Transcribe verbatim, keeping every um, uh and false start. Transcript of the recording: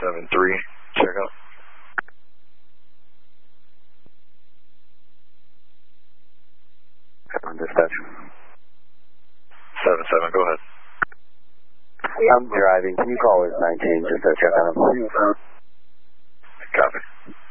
seven three, check out. On dispatch. seven seven, go ahead. I'm driving. Can you call us nineteen just to check on him? Copy.